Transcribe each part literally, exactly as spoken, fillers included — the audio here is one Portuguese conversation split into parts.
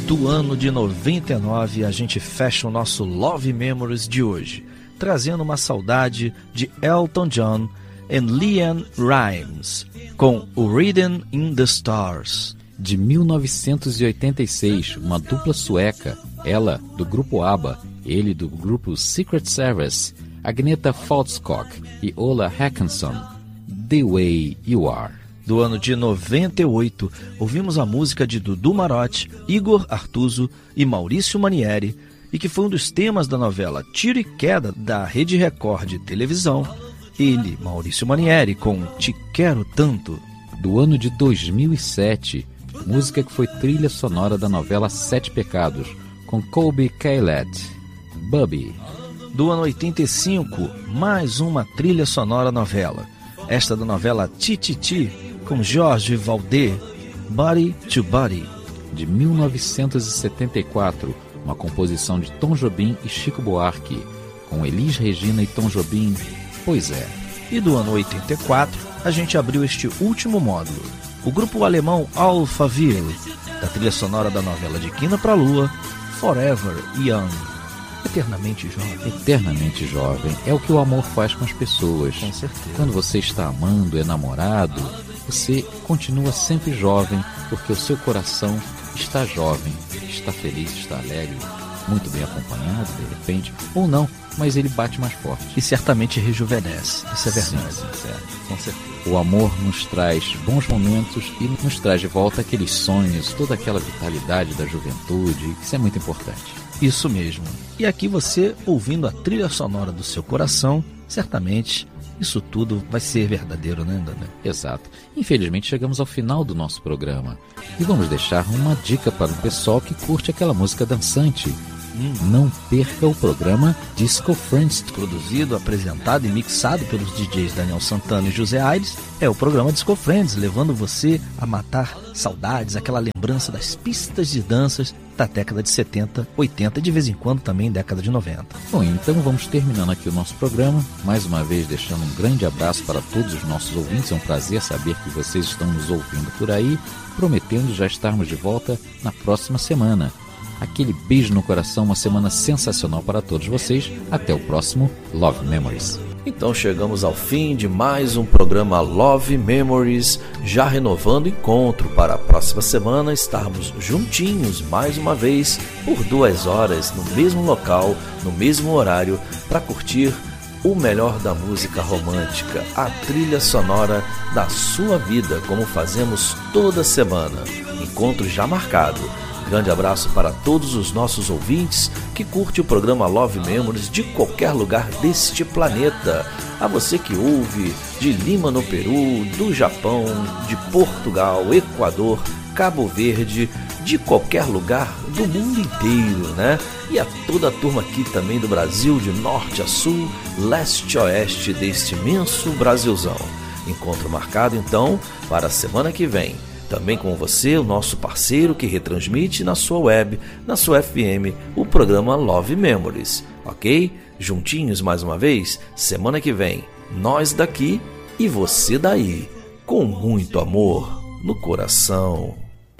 do ano de noventa e nove, a gente fecha o nosso Love Memories de hoje, trazendo uma saudade de Elton John e LeAnn Rimes, com o Written in the Stars. De mil novecentos e oitenta e seis, uma dupla sueca, ela do grupo ABBA, ele do grupo Secret Service, Agneta Faltskog e Ola Håkansson, The Way You Are. Do ano de noventa e oito, ouvimos a música de Dudu Marotti, Igor Artuso e Maurício Manieri, e que foi um dos temas da novela Tiro e Queda da Rede Record de televisão. Ele, Maurício Manieri, com Te Quero Tanto. Do ano de dois mil e sete, música que foi trilha sonora da novela Sete Pecados, com Colby Caled, Bubby. Do ano oitenta e cinco, mais uma trilha sonora novela, esta da novela Tititi, com Jorge Valdez, Body to Body. De mil novecentos e setenta e quatro, uma composição de Tom Jobim e Chico Buarque, com Elis Regina e Tom Jobim, Pois É. E do ano oitenta e quatro, a gente abriu este último módulo, o grupo alemão Alphaville, da trilha sonora da novela De Quina pra Lua, Forever Young. Eternamente jovem. Eternamente jovem. É o que o amor faz com as pessoas. Com certeza. Quando você está amando, é namorado, você continua sempre jovem, porque o seu coração está jovem, está feliz, está alegre, muito bem acompanhado, de repente, ou não, mas ele bate mais forte. E certamente rejuvenesce. Isso é verdade. Sim, sim, certo. Com certeza. O amor nos traz bons momentos e nos traz de volta aqueles sonhos, toda aquela vitalidade da juventude. Isso é muito importante. Isso mesmo. E aqui você, ouvindo a trilha sonora do seu coração, certamente isso tudo vai ser verdadeiro, né, Dana? Exato. Infelizmente chegamos ao final do nosso programa. E vamos deixar uma dica para o pessoal que curte aquela música dançante. Hum. Não perca o programa Disco Friends. Produzido, apresentado e mixado pelos D Js Daniel Santana e José Aires, é o programa Disco Friends, levando você a matar saudades, aquela lembrança das pistas de danças da década de setenta, oitenta e de vez em quando também década de noventa. Bom, então vamos terminando aqui o nosso programa, mais uma vez deixando um grande abraço para todos os nossos ouvintes. É um prazer saber que vocês estão nos ouvindo por aí, prometendo já estarmos de volta na próxima semana. Aquele beijo no coração, uma semana sensacional para todos vocês. Até o próximo Love Memories. Então chegamos ao fim de mais um programa Love Memories, já renovando o encontro para a próxima semana estarmos juntinhos mais uma vez por duas horas no mesmo local, no mesmo horário, para curtir o melhor da música romântica, a trilha sonora da sua vida, como fazemos toda semana. Encontro já marcado. Grande abraço para todos os nossos ouvintes que curte o programa Love Memories de qualquer lugar deste planeta. A você que ouve de Lima no Peru, do Japão, de Portugal, Equador, Cabo Verde, de qualquer lugar do mundo inteiro, né? E a toda a turma aqui também do Brasil, de norte a sul, leste a oeste deste imenso Brasilzão. Encontro marcado então para a semana que vem. Também com você, o nosso parceiro que retransmite na sua web, na sua F M, o programa Love Memories, ok? Juntinhos mais uma vez, semana que vem, nós daqui e você daí, com muito amor no coração.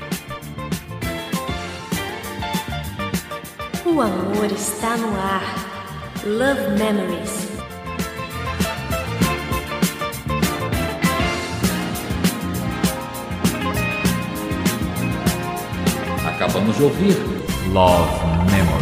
O amor está no ar. Love Memories. Acabamos de ouvir Love Memories.